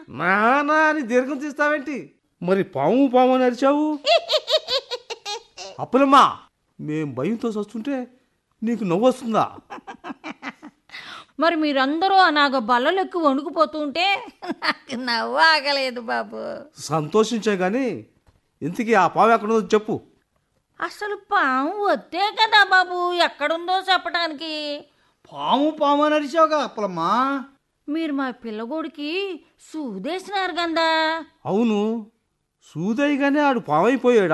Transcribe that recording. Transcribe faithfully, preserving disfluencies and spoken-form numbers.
నానా అని దీర్ఘం తీస్తావేంటి? మరి పాము పాము అని అరిచావు. అప్పులమ్మా, మేం భయంతో చస్తుంటే నీకు నవ్వు వస్తుందా? మరి మీరందరూ నాగ బల్లలెక్కి వణుకుపోతుంటే నాకు నవ్వు ఆగలేదు బాబు. సంతోషించే గాని ఇంతకీ ఆ పాము ఎక్కడుందో చెప్పు. అసలు పాము వద్దే కదా బాబు, ఎక్కడుందో చెప్పడానికి. పాము పాము అని అరిచావుగా అప్పలమ్మా. మీరు మా పిల్లగోడికి సూదేసినారు గందా. అవును, సూదయ్యగానే ఆడు పామైపోయాడు.